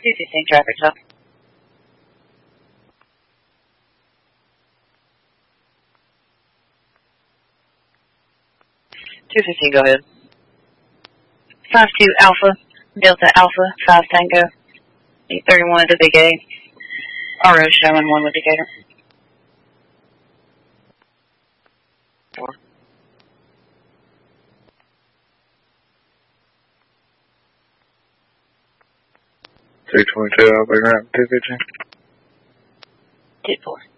215 traffic stop. 215, go ahead. 52 Alpha, Delta Alpha, 5 Tango, 831 at the Big A. RO showing 1 with Decatur. 4. 222 Alpha, ramp 215. 4.